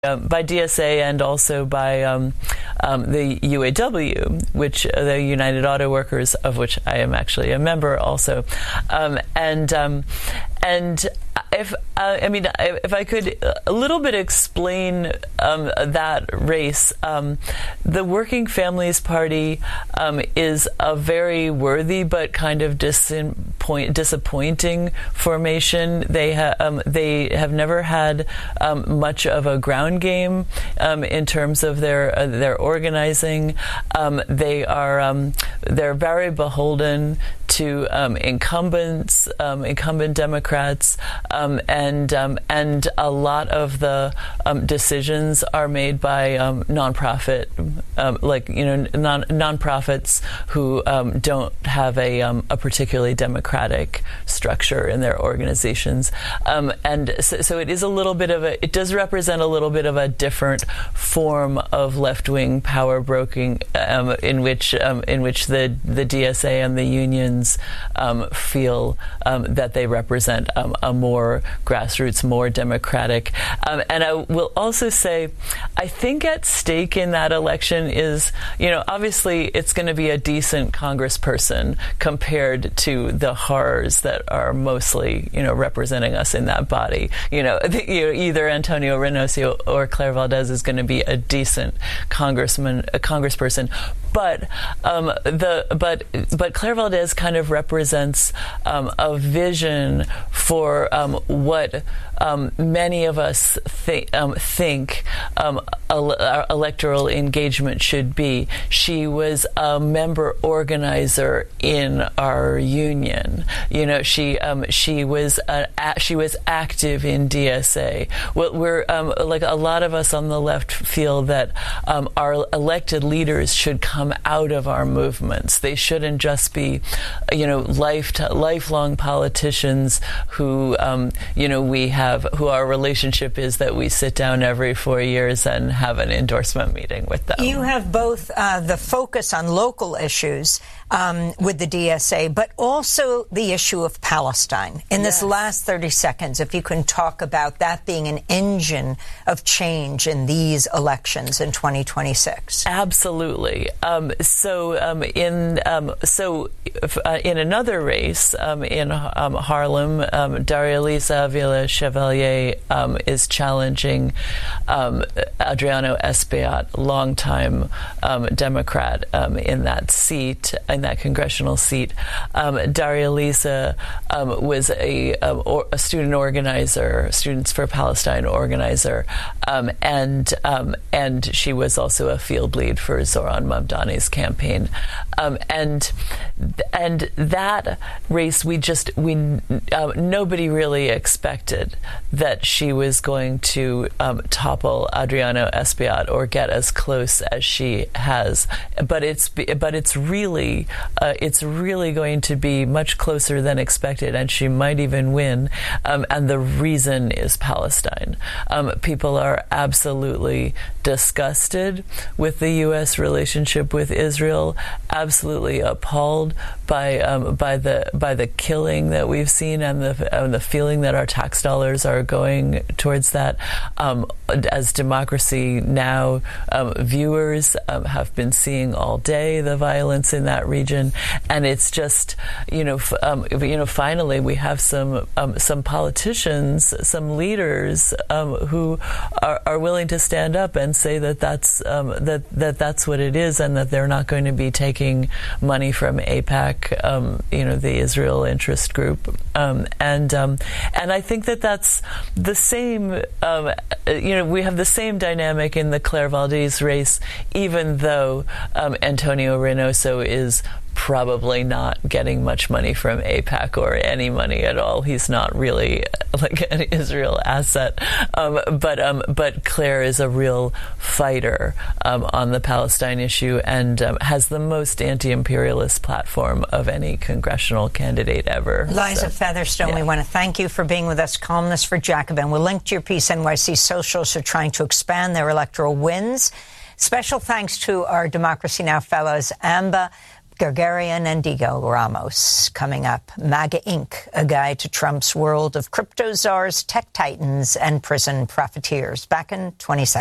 DSA and also by the UAW, which the United Auto Workers, of which I am actually a member also, and if I could a little bit explain that race, the Working Families Party is a very worthy but kind of disappointing formation. They have never had much of a ground game in terms of their organizing. They're very beholden to incumbent Democrats, and a lot of the decisions are made by nonprofits who don't have a particularly democratic structure in their organizations, and so it is a little bit of it does represent a little bit of a different form of left-wing power broking, in which the DSA and the unions feel that they represent a more grassroots, more democratic. And I will also say, I think at stake in that election is, obviously it's going to be a decent congressperson compared to the horrors that are mostly, representing us in that body. Either Antonio Reynoso or Claire Valdez is going to be a decent congressperson. But Claire Valdez kind of represents a vision for what many of us think electoral engagement should be. She was a member organizer in our union. She was active in DSA. We're like a lot of us on the left feel that our elected leaders should come out of our movements. They shouldn't just be, lifelong politicians who, who our relationship is that we sit down every 4 years and have an endorsement meeting with them. You have both the focus on local issues with the DSA, but also the issue of Palestine. In this last 30 seconds, if you can talk about that being an engine of change in these elections in 2026. Absolutely. In another race in Harlem, Darialisa Avila Chevalier is challenging Adriano Espaillat, longtime Democrat, in that seat, in that congressional seat. Darialisa was a student organizer, Students for Palestine organizer, and she was also a field lead for Zoran Mamdani's campaign. And that race, nobody really expected that she was going to topple Adriano Espaillat or get as close as she has. But it's really going to be much closer than expected, and she might even win. And the reason is Palestine. People are absolutely disgusted with the U.S. relationship with Israel, absolutely appalled by the killing that we've seen and the feeling that our tax dollars are going towards that. As Democracy Now! Viewers have been seeing all day the violence in that region, and it's just finally we have some politicians, some leaders who are willing to stand up and say that that's what it is, and that they're not going to be taking money from AIPAC, the Israel Interest Group, and I think that's the same. We have the same dynamic in the Claire Valdez race, even though Antonio Reynoso is probably not getting much money from AIPAC or any money at all. He's not really like an Israel asset. But Claire is a real fighter on the Palestine issue and has the most anti-imperialist platform of any congressional candidate ever. Liza Featherstone, we want to thank you for being with us, columnist for Jacobin. We'll link to your piece. NYC Socialists are trying to expand their electoral wins. Special thanks to our Democracy Now! Fellows, Amba Gargarian and Diego Ramos. Coming up, MAGA Inc., a guide to Trump's world of crypto czars, tech titans, and prison profiteers. Back in 20 seconds.